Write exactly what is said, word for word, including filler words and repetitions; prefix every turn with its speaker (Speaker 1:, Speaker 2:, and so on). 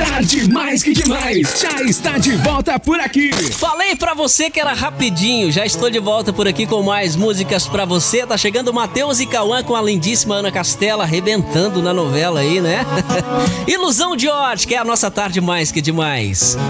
Speaker 1: Tarde Mais Que Demais já está de volta por aqui.
Speaker 2: Falei pra você que era rapidinho, já estou de volta por aqui com mais músicas pra você. Tá chegando o Matheus e Cauã com a lindíssima Ana Castela arrebentando na novela aí, né? Ilusão de ótica é a nossa Tarde Mais Que Demais.